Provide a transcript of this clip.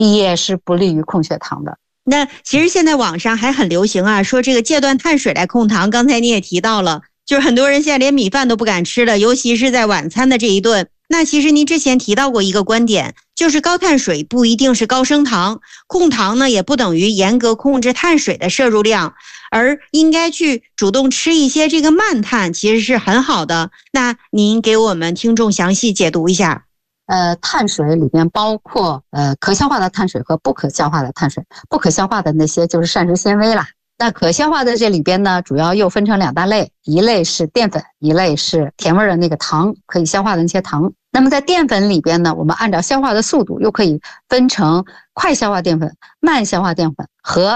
也是不利于控血糖的。 那其实现在网上还很流行啊，说这个戒断碳水来控糖，刚才你也提到了，就是很多人现在连米饭都不敢吃了，尤其是在晚餐的这一顿。那其实您之前提到过一个观点，就是高碳水不一定是高升糖，控糖呢也不等于严格控制碳水的摄入量，而应该去主动吃一些这个慢碳，其实是很好的。那您给我们听众详细解读一下。 碳水里面包括可消化的碳水和不可消化的碳水，不可消化的那些就是膳食纤维啦。那可消化的这里边呢，主要又分成2大类，一类是淀粉，一类是甜味的那个糖，可以消化的那些糖。那么在淀粉里边呢，我们按照消化的速度又可以分成快消化淀粉、慢消化淀粉和